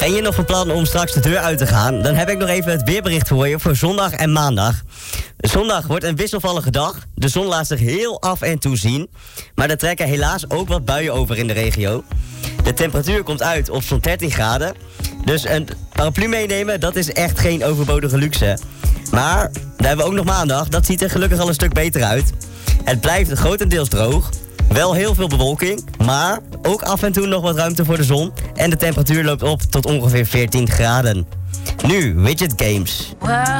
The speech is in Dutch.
Ben je nog van plan om straks de deur uit te gaan? Dan heb ik nog even het weerbericht voor je voor zondag en maandag. Zondag wordt een wisselvallige dag. De zon laat zich heel af en toe zien. Maar er trekken helaas ook wat buien over in de regio. De temperatuur komt uit op zo'n 13 graden. Dus een paraplu meenemen, dat is echt geen overbodige luxe. Maar, dan hebben we ook nog maandag. Dat ziet er gelukkig al een stuk beter uit. Het blijft grotendeels droog. Wel heel veel bewolking, maar ook af en toe nog wat ruimte voor de zon. En de temperatuur loopt op tot ongeveer 14 graden. Nu, Widget Games.